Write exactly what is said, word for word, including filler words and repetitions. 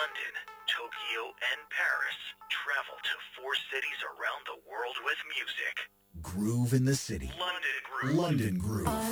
London, Tokyo, and Paris. Travel to four cities around the world with music. Groove in the city. London Groove. London Groove.